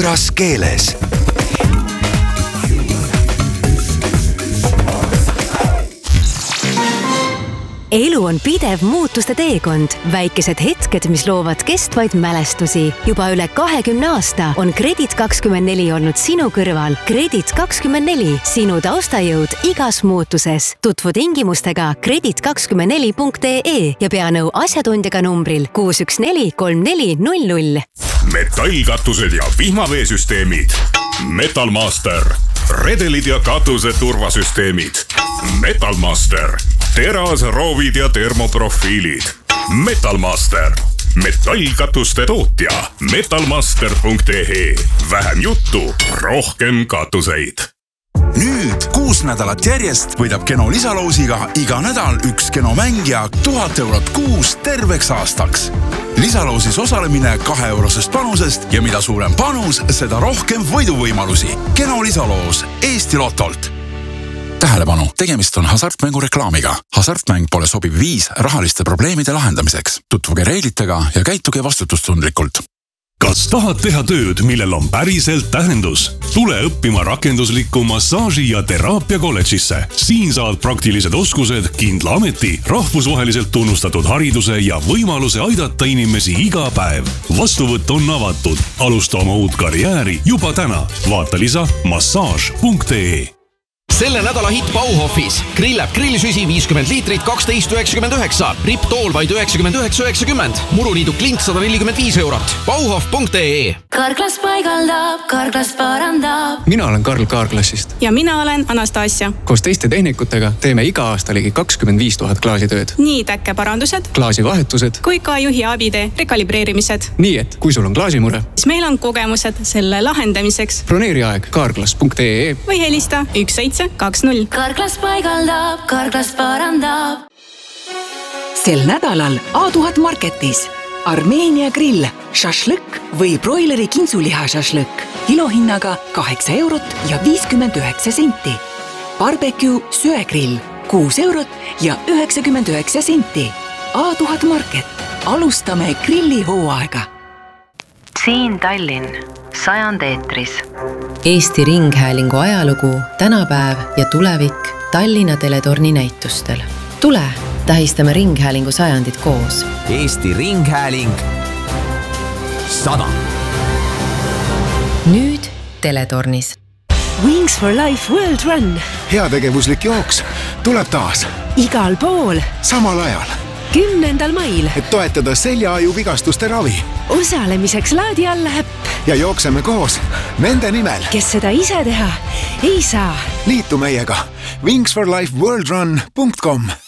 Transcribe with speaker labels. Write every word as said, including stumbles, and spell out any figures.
Speaker 1: võõras keeles.
Speaker 2: Elu on pidev muutuste teekond. Väikesed hetked, mis loovad kestvaid mälestusi. Juba üle kahekümne aasta on Kredit kakskümmend neli olnud sinu kõrval. Kredit kakskümmend neli, sinu taustajõud igas muutuses. Tutvu tingimustega kredit kakskümmend neli punkt ee ja pea nõu asjatundjaga numbril kuus üks neli kolm neli null null.
Speaker 3: Metallkatused ja vihmaveesüsteemid. Metalmaster. Redelid ja katuse turvasüsteemid. Metalmaster. Teras, roovid ja termoprofiilid. Metalmaster. Metallkatuste tootja. metalmaster punkt ee. Vähem juttu, rohkem katuseid.
Speaker 4: Nüüd kuus nädalat järjest võidab Keno lisaloosiga iga nädal üks Keno mängija tuhat eurot kuus terveks aastaks. Lisaloosis osalemine kahe eurosest panusest ja mida suurem panus, seda rohkem võiduvõimalusi. Keno lisaloos Eesti Lotolt. Tähelepanu, tegemist on hasartmängu reklaamiga. Hasartmäng pole sobiv viis rahaliste probleemide lahendamiseks. Tutvuge reeglitega ja käituge vastutustundlikult.
Speaker 3: Kas tahad teha tööd, millel on päriselt tähendus? Tule õppima rakenduslikku massaaži- ja teraapia kolledžisse. Siin saad praktilised oskused, kindla ameti, rahvusvaheliselt tunnustatud hariduse ja võimaluse aidata inimesi iga päev. Vastuvõtt on avatud. Alusta oma uut karjääri juba täna. Vaata lisa massaaž punkt ee.
Speaker 5: Selle nädala hitt Bauhofis. Grillab grillisüsi viiskümmend liitrit kaksteist üheksakümmend üheksa. Ripp tool vaid üheksakümmend üheksa üheksakümmend. Muruniidu klint sada nelikümmend viis eurot. Bauhof punkt ee.
Speaker 6: Karklas paigaldab, Karklas parandab.
Speaker 7: Mina olen Karl Kaarklassist.
Speaker 8: Ja mina olen Anastasia.
Speaker 7: Koos teiste tehnikutega teeme iga aasta ligi kakskümmend viis tuhat klaasitööd.
Speaker 8: Nii täkkeparandused,
Speaker 7: klaasivahetused
Speaker 8: kui ka juhi abide rekalibreerimised.
Speaker 7: Nii et, kui sul on klaasimure,
Speaker 8: siis meil on kogemused selle lahendamiseks.
Speaker 7: Broneeri aeg karklas punkt ee
Speaker 8: või helista üks seitse kaks null.
Speaker 6: Karklas paigaldab, Karklas parandab.
Speaker 9: Sel nädalal A tuhat Marketis Armeenia grill, šašlõkk või broileri kintsuliha šašlõkk. Kilohinnaga kaheksa eurot ja viiskümmend üheksa senti. Barbecue söegrill kuus eurot ja üheksakümmend üheksa senti. A tuhat Market. Alustame grilli hooaega.
Speaker 10: Siin Tallinn, sajand eetris.
Speaker 11: Eesti Ringhäälingu ajalugu, tänapäev ja tulevik Tallinna teletorni näitustel. Tule, tähistame Ringhäälingu sajandit koos.
Speaker 12: Eesti Ringhääling sada.
Speaker 11: Nüüd teletornis.
Speaker 2: Wings for Life World Run.
Speaker 1: Heategevuslik jooks tuleb taas.
Speaker 2: Igal pool.
Speaker 1: Samal ajal.
Speaker 2: Kümnendal mail.
Speaker 1: Et toetada seljaaju vigastuste ravi.
Speaker 2: Osalemiseks laadi alla äpp.
Speaker 1: Ja jookseme koos nende nimel.
Speaker 2: Kes seda ise teha ei saa.
Speaker 1: Liitu meiega. wings for life world run punkt com